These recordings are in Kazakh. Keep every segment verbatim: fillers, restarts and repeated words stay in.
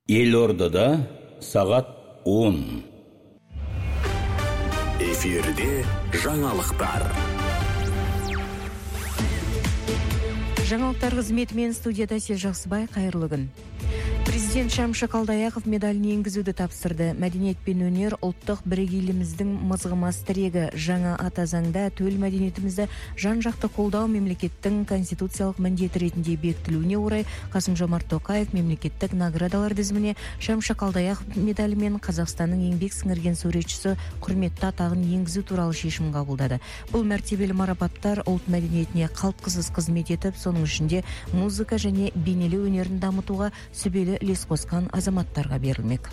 Елордада сағат он. Эфирде жаңалықтар. Жаңалықтар қызметімен студияда Сел Жақсыбай, қайырлы күн. Президент Шамшы Қалдаяқов медалін енгізуді тапсырды. Мәдениет пен өнер ұлттық бірегейлігіміздің мызғымас тірегі. Жаңа ата заңда төл мәдениетімізді жан-жақты қолдау мемлекеттің конституциялық міндеті ретінде бекітілуіне орай Қасым-Жомарт Тоқаев мемлекеттік наградалар тізіміне Шамшы Қалдаяқов медалімен Қазақстанның еңбек сіңірген суретшісі құрметті атағын енгізу туралы шешім қабылдады. Бұл мәртебелі марапаттар ұлт мәдениетіне қалтқысыз қызмет етіп, соның ішінде музыка және бейнелеу өнерін дамытуға сүбелі үлес қосқан азаматтарға берілмек.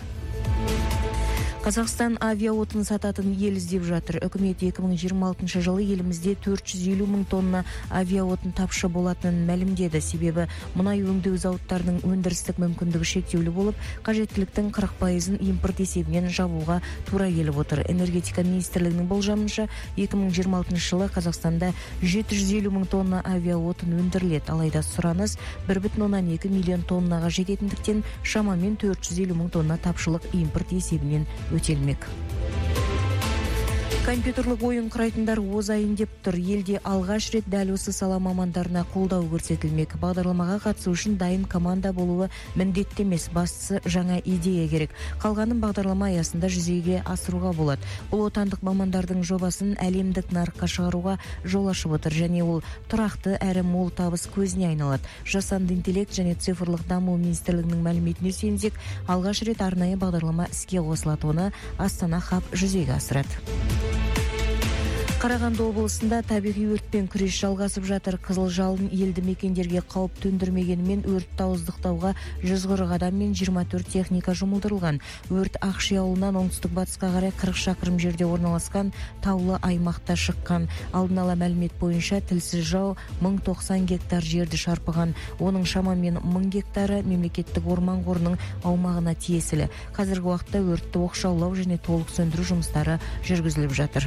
Қазақстан авиаотын сататын ел іздеп жатыр. Үкімет екі мың жиырма алтыншы жылы елімізде төрт жүз елу мың тонна авиаотын тапшы болатынын мәлімдеді. Себебі мұнай өңдеу зауыттарының өндірістік мүмкіндігі шектеулі болып, қажеттіліктің қырық пайызын импорт есебінен жабуға тура келіп отыр. Энергетика министрлігінің болжамынша, екі мың жиырма алтыншы жылы Қазақстанда жеті жүз елу мың тонна авиаотын өндіріледі. Алайда сұраныс бір бүтін оннан екі миллион тоннаға жететіндіктен шамамен төрт жүз елу мың тонна тапшылық импорт есебінен өтелмек. Компьютерлік ойын құрайтындар озайын деп тұр. Елде алғаш рет дәл осы сала мамандарына қолдау көрсетілмек. Бағдарламаға қатысу үшін дайын команда болуы міндетті емес, бастысы жаңа идея керек. Қалғанын бағдарлама аясында жүзеге асыруға болады. Бұл отандық мамандардың жобасын әлемдік нарыққа шығаруға жол ашып отыр, және ол тұрақты әрі мол табыс көзіне айналады. Жасанды интеллект және цифрлық даму министрлігінің мәліметіне сүйенсек, алғаш рет арнайы бағдарлама іске қосылады. Оны Астана хаб жүзеге асырады. Қарағанды облысында табиғи өртпен күрес жалғасып жатыр. Қызыл жалын елді мекендерге қауіп төндірмегенімен өртті ауыздықтауға жүз қырық адам мен жиырма төрт техника жұмылдырылған. Өрт Ақши ауылынан оңтүстік батысқа қарай қырық шақырым жерде орналасқан таулы аймақта шыққан. Алдын ала мәлімет бойынша тілсіз жау мың тоқсан гектар жерді шарпыған. Оның шамамен мың гектары мемлекеттік орман қорының аумағына тиесілі. Қазіргі уақытта өртті оқшаулау және толық сөндіру жұмыстары жүргізіліп жатыр.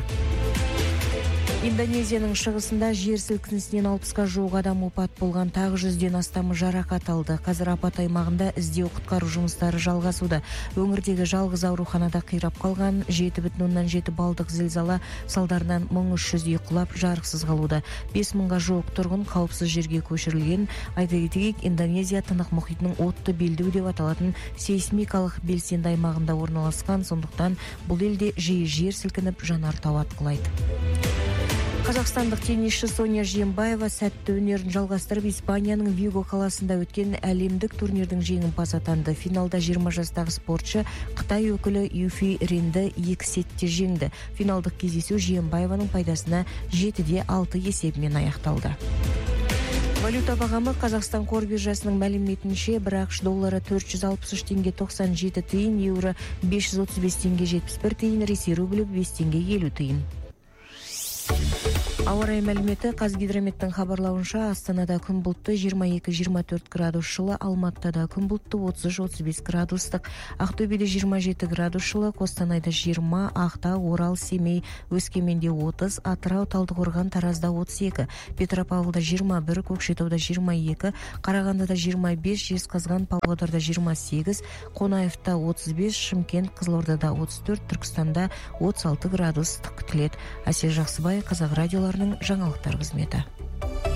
Индонезияның шығысында жер сілкінісінен алпысқа жуық адам опат болған, тағы жүзден астамы жарақат алды. Қазір апат аймағында іздеу құтқару жұмыстары жалғасуда. Өңірдегі жалғыз ауруханада қирап қалған жеті бүтін оннан жеті балдық зілзала салдарынан мың үш жүз үй құлап жарықсыз қалуда. бес мыңға жуық тұрғын қауіпсіз жерге көшірілген. Айта кетейік, Индонезия Тынық мұхитының отты белдеу деп аталатын сейсмикалық белсенді аймағында орналасқан, сондықтан бұл елде жиі жер сілкініп жанартау атқылайды. Қазақстандық теннисші Соня Жиенбаева сәтті өнерін жалғастырып, Испанияның Виго қаласында өткен әлемдік турнирдің жеңімпазы атанды. Финалда жиырма жастағы спортшы Қытай өкілі Юфи Ринді екі сетте жеңді. Финалдық кездесу Жиенбаеваның пайдасына жетіде алты есебімен аяқталды. Валюта бағамы Қазақстан қор биржасының мәліметінше бір ақш доллары төрт жүз алпыс үш теңге тоқсан жеті тиын, еуро бес жүз отыз бес теңге жетпіс бір тиын, Ресей рублі бес теңге елу тиын. Ауа райы мәліметі. Қазгидрометтің хабарлауынша, Астанада күн бұлтты жиырма екі жиырма төрт градус жылы, Алматыда күн бұлтты отыз үш отыз бес градустық, Ақтөбеде жиырма жеті градус жылы, Қостанайда жиырма, Ақтау, Орал, Семей, Өскеменде отыз, Атырау, Талдықорған, Таразда отыз екі, Петропавлда жиырма бір, Көкшетауда жиырма екі, Қарағандыда жиырма бес, Жезқазған, Павлодарда жиырма сегіз, Қонаевта отыз бес, Шымкент, Қызылордада отыз төрт, Түркістанда отыз алты градус күтіледі. Әсел Жақсыбай, Қазақ радиоларының жаңалықтар қызметі.